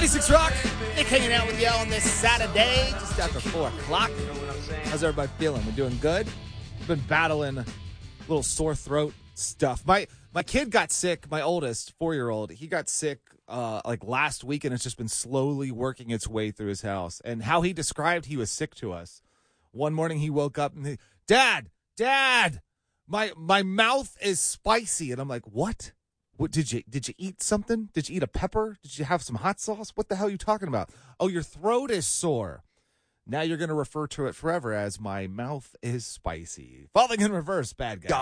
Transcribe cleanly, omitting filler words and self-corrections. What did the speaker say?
96 Rock. Nick hanging out with you on this Saturday, just after 4 o'clock. How's everybody feeling? We doing good? Been battling a little sore throat stuff. My kid got sick, my oldest, 4-year-old. He got sick like last week, and it's just been slowly working its way through his house. And how he described he was sick to us. One morning he woke up and Dad, my mouth is spicy. And I'm like, what? What did you eat something? Did you eat a pepper? Did you have some hot sauce? What the hell are you talking about? Oh, your throat is sore. Now you're going to refer to it forever as my mouth is spicy. Falling in reverse, bad guy.